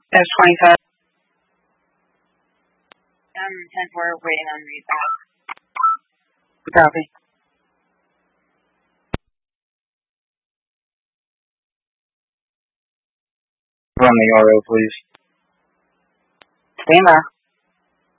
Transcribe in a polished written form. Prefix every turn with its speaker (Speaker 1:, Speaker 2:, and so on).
Speaker 1: That's 25. 10-4, waiting on read back. Copy.
Speaker 2: Run the RO, please.
Speaker 1: Stand by.